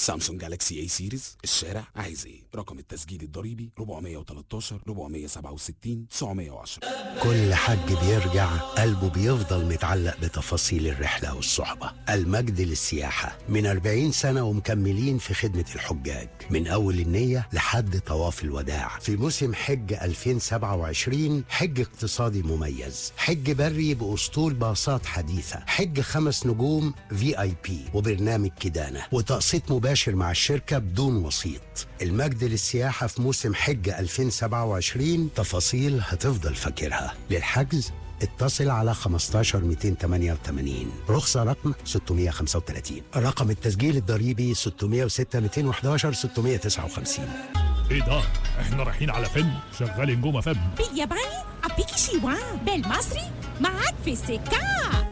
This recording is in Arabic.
سامسونج جالاكسي اي سيريز. الشارع عايز ايه؟ رقم التسجيل الضريبي 413 467 910. كل حج بيرجع قلبه بيفضل متعلق بتفاصيل الرحلة والصحبة. المجد للسياحة من 40 سنة ومكملين في خدمة الحجاج من أول النية لحد طواف الوداع. في موسم حج 2027 حج اقتصادي مميز، حج بري بأسطول باصات حديثة، حج 5 نجوم VIP وبرنامج كدانة وتقسيط مباشر مع الشركة بدون وسيط. المجد للسياحة في موسم حج 2027. تفاصيل هتفضل فاكرها. للحجز اتصل على 15 288 رخصة رقم 635. رقم التسجيل الضريبي 606 211 659. ايه ده؟ احنا رايحين على فيلم شغال نجوم فم بالياباني. أبيكي شيوان بالمصري معاك في السكة.